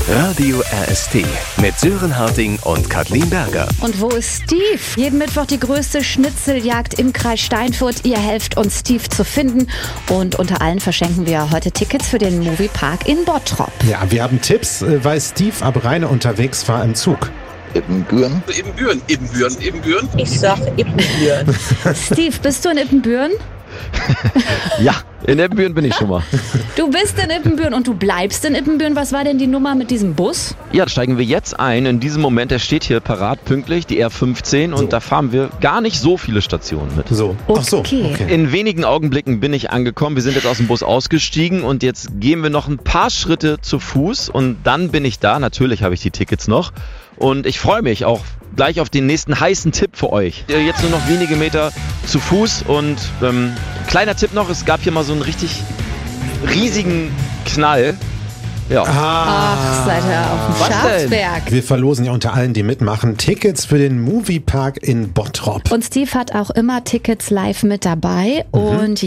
Radio RST mit Sören Harting und Kathleen Berger. Und wo ist Steve? Jeden Mittwoch die größte Schnitzeljagd im Kreis Steinfurt. Ihr helft uns, Steve zu finden. Und unter allen verschenken wir heute Tickets für den Moviepark in Bottrop. Ja, wir haben Tipps, weil Steve ab Rheine unterwegs war im Zug. Ibbenbüren. Ich sag Ibbenbüren. Steve, bist du in Ibbenbüren? Ja, in Ibbenbüren bin ich schon mal. Du bist in Ibbenbüren und du bleibst in Ibbenbüren. Was war denn die Nummer mit diesem Bus? Ja, da steigen wir jetzt ein. In diesem Moment, der steht hier parat, pünktlich, die R15. Und da fahren wir gar nicht so viele Stationen mit. So. Ach so, okay. In wenigen Augenblicken bin ich angekommen. Wir sind jetzt aus dem Bus ausgestiegen und jetzt gehen wir noch ein paar Schritte zu Fuß und dann bin ich da. Natürlich habe ich die Tickets noch und ich freue mich auch gleich auf den nächsten heißen Tipp für euch. Jetzt nur noch wenige Meter zu Fuß und kleiner Tipp noch, es gab hier mal so einen richtig riesigen Knall. Ja. Ach, seid ihr auf dem Was Schafsberg. Wir verlosen ja unter allen, die mitmachen, Tickets für den Moviepark in Bottrop. Und Steve hat auch immer Tickets live mit dabei. Und